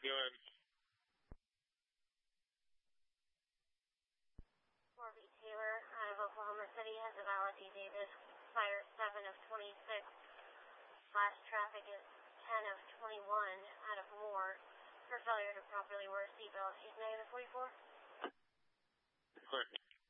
doing? 4B Taylor out of Oklahoma City has a valid D. Davis. Fire 7 of 26. Flash traffic is 10 of 21 out of Moore. For failure to properly wear seatbelt, 8 negative 44. Clear.